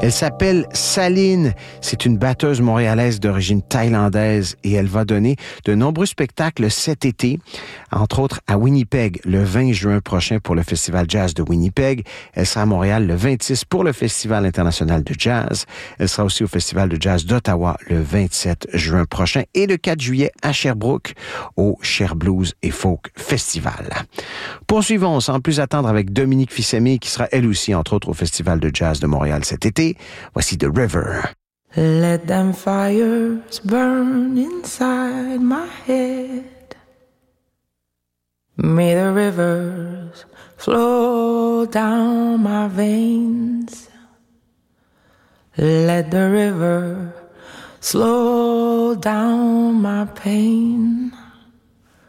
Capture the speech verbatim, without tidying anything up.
Elle s'appelle Saline. C'est une batteuse montréalaise d'origine thaïlandaise et elle va donner de nombreux spectacles cet été, entre autres à Winnipeg le vingt juin prochain pour le Festival Jazz de Winnipeg. Elle sera à Montréal le vingt-six pour le Festival international de jazz. Elle sera aussi au Festival de jazz d'Ottawa le vingt-sept juin prochain et le quatre juillet à Sherbrooke au Cher Blues et Folk Festival. Poursuivons sans plus attendre avec Dominique Fils-Aimé qui sera elle aussi entre autres au Festival de jazz de Montréal cet été. Voici The River. Let them fires burn inside my head. May the rivers flow down my veins. Let the river slow down my pain.